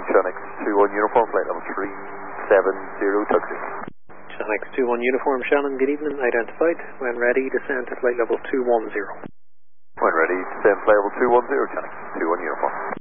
Shanix 21 uniform, flight level 370, taxi. Shanix 21 uniform, Shannon, good evening, identified. When ready, descend to flight level 210. When ready, descend flight level 210, Shanix 21 uniform.